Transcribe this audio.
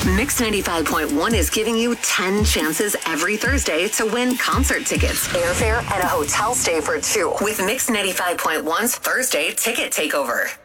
Mix 95.1 is giving you 10 chances every Thursday to win concert tickets, airfare, and a hotel stay for two with Mix 95.1's Thursday Ticket Takeover.